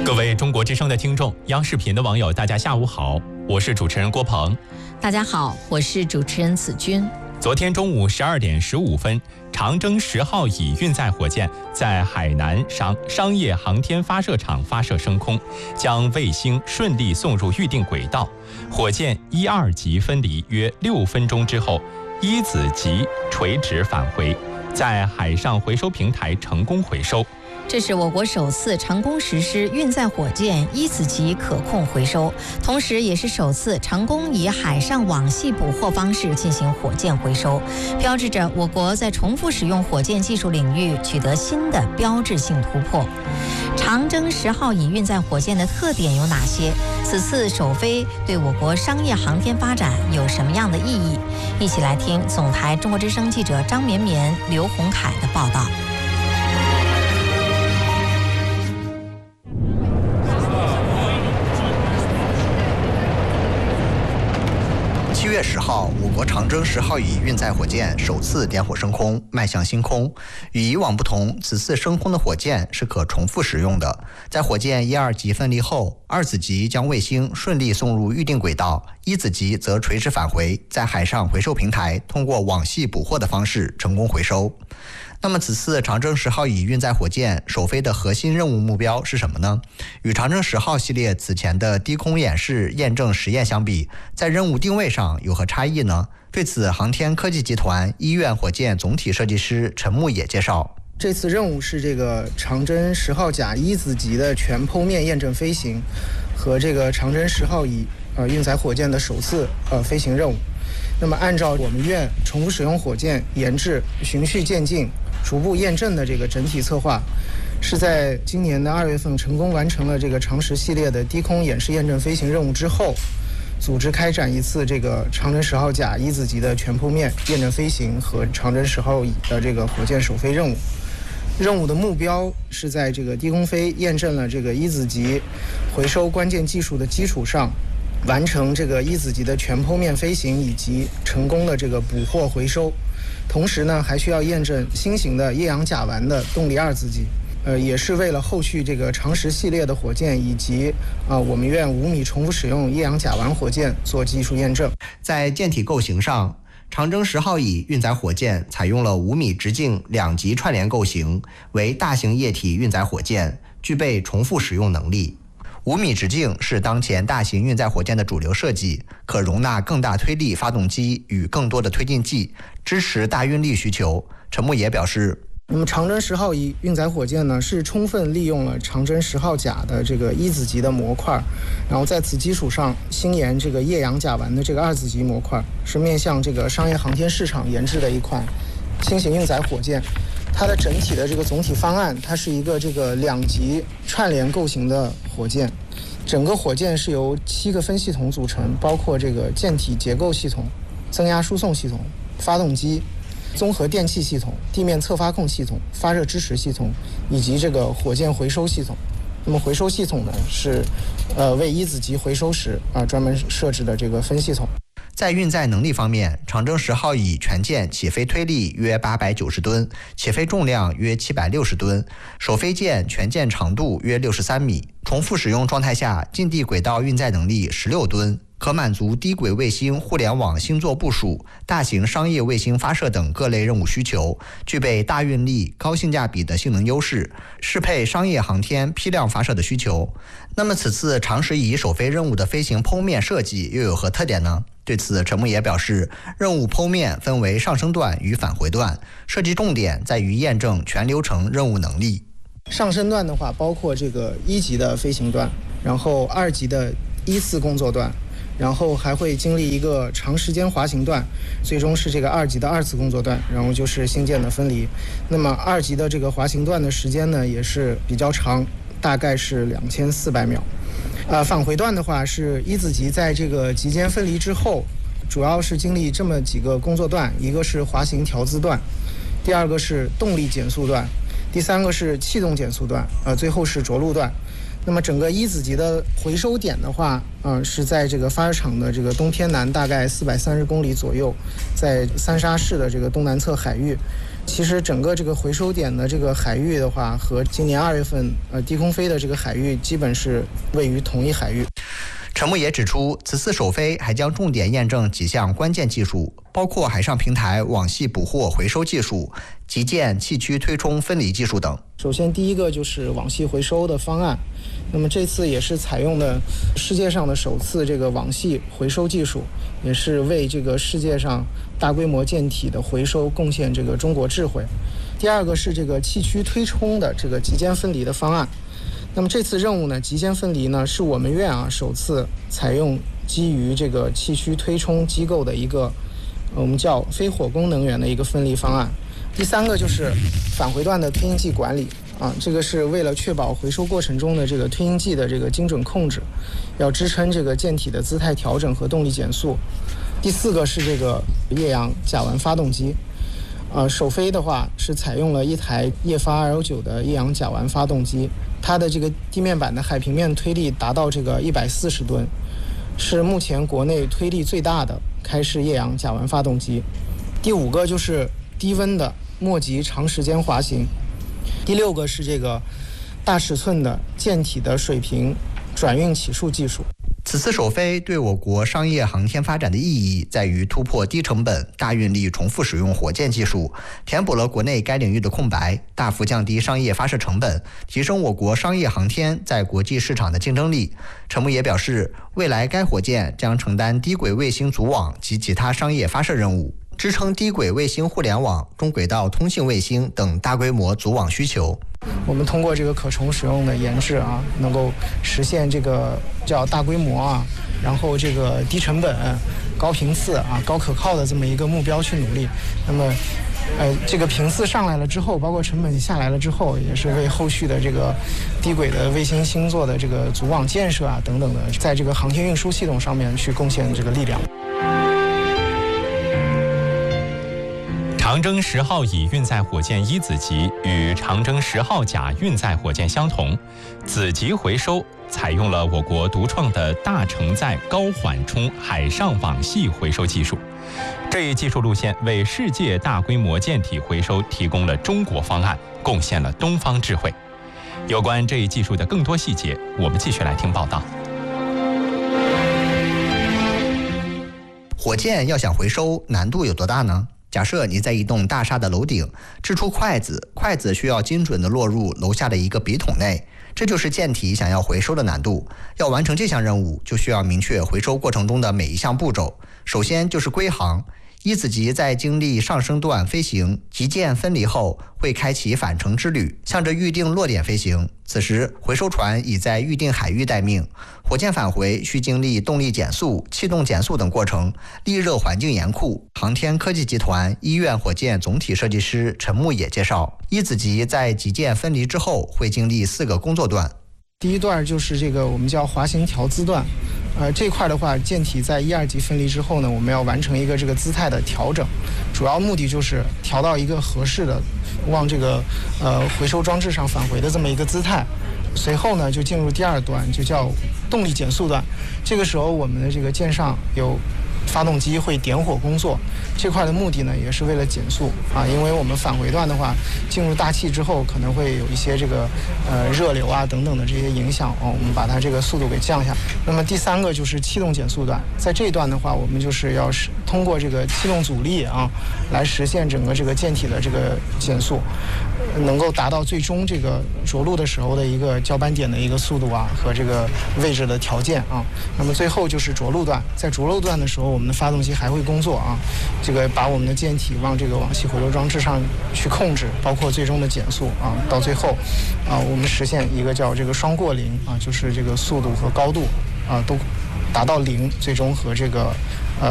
各位中国之声的听众，央视频的网友，大家下午好，我是主持人郭鹏。 大家好，我是主持人子君。 昨天中午12点15分，长征10号乙运载火箭在海南商业航天发射场发射升空，将卫星顺利送入预定轨道。火箭1、2级分离约6分钟之后，一子级垂直返回，在海上回收平台成功回收。 这是我国首次成功实施运载火箭一子级可控回收，同时也是首次成功以海上网系捕获方式进行火箭回收，标志着我国在重复使用火箭技术领域取得新的标志性突破。长征10号乙运载火箭的特点有哪些？此次首飞对我国商业航天发展有什么样的意义？一起来听总台中国之声记者张绵绵、刘洪凯的报道。 7月10号，我国长征10号乙运载火箭首次点火升空，迈向星空。与以往不同，此次升空的火箭是可重复使用的。在火箭1、2级分离后，2子级将卫星顺利送入预定轨道，1子级则垂直返回，在海上回收平台通过网系捕获的方式成功回收。那么此次长征10号乙运载火箭首飞的核心任务目标是什么呢？与长征10号系列此前的低空演示验证实验相比，在任务定位上有何差异呢？对此，航天科技集团医院火箭总体设计师陈牧野介绍， 这次任务是这个长征10号甲一子级的全剖面验证飞行和这个长征10号乙运载火箭的首次飞行任务。那么按照我们院重复使用火箭研制、循序渐进、逐步验证的这个整体策划，是在今年的2月份成功完成了这个长10系列的低空演示验证飞行任务之后，组织开展一次这个长征10号甲一子级的全剖面验证飞行和长征10号乙的这个火箭首飞任务。任务的目标是在这个低空飞验证了这个一子级回收关键技术的基础上，完成这个一子级的全剖面飞行以及成功的这个捕获回收。同时呢，还需要验证新型的液氧甲烷的动力2子级，也是为了后续这个长10系列的火箭以及我们院5米重复使用液氧甲烷火箭做技术验证。 在舰体构型上，长征10号乙运载火箭采用了5米直径2级串联构型，为大型液体运载火箭，具备重复使用能力。5米直径是当前大型运载火箭的主流设计，可容纳更大推力发动机与更多的推进剂，支持大运力需求。陈牧野表示， 那么长征10号乙运载火箭呢，是充分利用了长征10号甲的这个一子级的模块，然后在此基础上新研这个液氧甲烷的这个2子级模块，是面向这个商业航天市场研制的一款新型运载火箭。它的整体的这个总体方案，它是一个这个2级串联构型的火箭，整个火箭是由7个分系统组成，包括这个舰体结构系统、增压输送系统、发动机、综合电气系统、地面侧发控系统、发热支持系统以及这个火箭回收系统。那么回收系统呢，是为一子级回收时专门设置的这个分系统。 在运载能力方面，长征10号乙全舰起飞推力约890吨，起飞重量约760吨，首飞舰全舰长度约63米，重复使用状态下近地轨道运载能力16吨，可满足低轨卫星互联网星座部署、大型商业卫星发射等各类任务需求，具备大运力、高性价比的性能优势，适配商业航天批量发射的需求。那么此次长10乙首飞任务的飞行剖面设计又有何特点呢？对此，陈牧野表示，任务剖面分为上升段与返回段，设计重点在于验证全流程任务能力。 上升段的话，包括这个1级的飞行段，然后2级的依次工作段，然后还会经历一个长时间滑行段，最终是这个2级的2次工作段，然后就是星舰的分离。那么2级的这个滑行段的时间呢，也是比较长，大概是2400秒。返回段的话是一子级在这个级间分离之后，主要是经历这么几个工作段，一个是滑行调姿段，第2个是动力减速段，第3个是气动减速段，最后是着陆段。 那么整个一子级的回收点的话，是在这个发射场的这个东偏南大概430公里左右，在三沙市的这个东南侧海域。其实整个这个回收点的这个海域的话，和今年2月份低空飞的这个海域基本是位于同一海域。 陈牧也指出，此次首飞还将重点验证几项关键技术，包括海上平台网系捕获回收技术、集件气驱推冲分离技术等。 首先第一个就是网系回收的方案，那么这次也是采用的世界上的首次这个网系回收技术，也是为这个世界上大规模舰体的回收贡献这个中国智慧。第二个是这个气驱推冲的这个集件分离的方案。那么这次任务呢，集件分离呢是我们院首次采用基于这个气驱推冲机构的一个我们叫非火攻能源的一个分离方案。第三个就是返回段的推进剂管理这个是为了确保回收过程中的这个推进剂的这个精准控制，要支撑这个舰体的姿态调整和动力减速。第四个是这个液氧甲烷发动机。首飞的话是采用了一台液发 219的液氧甲烷发动机，它的这个地面板的海平面推力达到这个140吨，是目前国内推力最大的开式液氧甲烷发动机。第五个就是低温的末级长时间滑行。第六个是这个大尺寸的舰体的水平转运起数技术。 此次首飞对我国商业航天发展的意义在于突破低成本、大运力重复使用火箭技术，填补了国内该领域的空白，大幅降低商业发射成本，提升我国商业航天在国际市场的竞争力。陈牧也表示，未来该火箭将承担低轨卫星组网及其他商业发射任务，支撑低轨卫星互联网、中轨道通信卫星等大规模组网需求。 我们通过这个可重使用的研制能够实现这个叫大规模然后这个低成本、高频次高可靠的这么一个目标去努力。那么这个频次上来了之后，包括成本下来了之后，也是为后续的这个低轨的卫星星座的这个组网建设等等的，在这个航天运输系统上面去贡献这个力量。 长征10号乙运载火箭一子级与长征10号甲运载火箭相同，子级回收采用了我国独创的大承载高缓冲海上网系回收技术。这一技术路线为世界大规模舰体回收提供了中国方案，贡献了东方智慧。有关这一技术的更多细节，我们继续来听报道。 火箭要想回收，难度有多大呢？假设你在一栋大厦的楼顶掷出筷子，筷子需要精准地落入楼下的一个笔筒内，这就是舰体想要回收的难度。要完成这项任务，就需要明确回收过程中的每一项步骤。首先就是归航。一子级在经历上升段飞行、集件分离后，会开启返程之旅，向着预定落点飞行。此时，回收船已在预定海域待命。火箭返回需经历动力减速、气动减速等过程，地热环境严酷。航天科技集团医院火箭总体设计师陈牧也介绍，一子级在集件分离之后，会经历4个工作段。 第一段就是这个我们叫滑行调姿段，这块的话，舰体在1、2级分离之后呢，我们要完成一个这个姿态的调整，主要目的就是调到一个合适的往这个回收装置上返回的这么一个姿态。随后呢，就进入第2段，就叫动力减速段。这个时候，我们的这个舰上有发动机会点火工作，这块的目的呢，也是为了减速因为我们返回段的话，进入大气之后，可能会有一些这个热流等等的这些影响我们把它这个速度给降下。那么第3个就是气动减速段，在这一段的话，我们就是要通过这个气动阻力来实现整个这个舰体的这个减速，能够达到最终这个着陆的时候的一个交班点的一个速度和这个位置的条件那么最后就是着陆段，在着陆段的时候，我们的发动机还会工作这个把我们的舰体往这个网系回收装置上去控制，包括最终的减速到最后我们实现一个叫这个双过零就是这个速度和高度都达到0，最终和这个